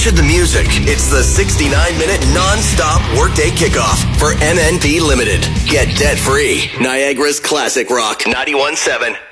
should the music? It's the 69-minute non-stop workday kickoff for MNP Limited. Get debt-free. Niagara's Classic Rock 91.7.